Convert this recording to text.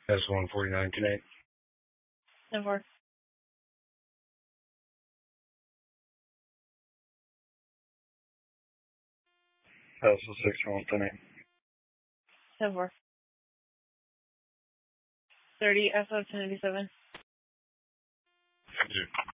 S149 tonight. 10-4. S61 tonight. 10-4. 30 SO 1087. 10-2.